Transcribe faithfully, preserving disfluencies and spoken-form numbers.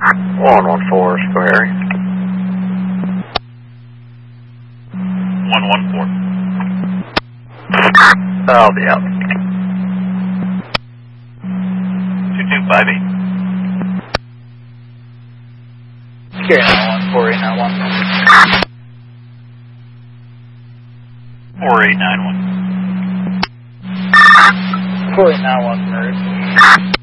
one one four, go Harry. one one four. I'll be out. two two five eight. Carry nine one, four eight nine one. four eight nine one. four eight nine one, Murray.